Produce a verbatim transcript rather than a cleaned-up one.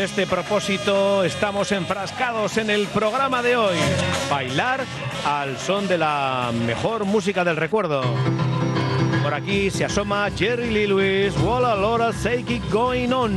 este propósito estamos enfrascados en el programa de hoy. Bailar al son de la mejor música del recuerdo. Por aquí se asoma Jerry Lee Lewis, Walla Lola, Say Keep Going On.